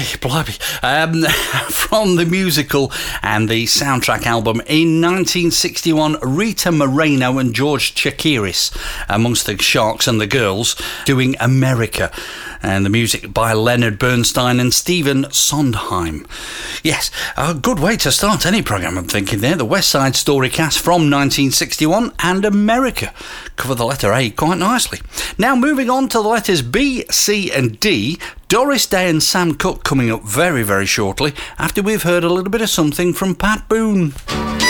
blimey. From the musical and the soundtrack album in 1961, Rita Moreno and George Chakiris, amongst the Sharks and the Girls, doing America. And the music by Leonard Bernstein and Stephen Sondheim. Yes, a good way to start any programme, I'm thinking there. The West Side Story cast from 1961 and America cover the letter A quite nicely. Now moving on to the letters B, C and D. Doris Day and Sam Cooke coming up very, very shortly after we've heard a little bit of something from Pat Boone.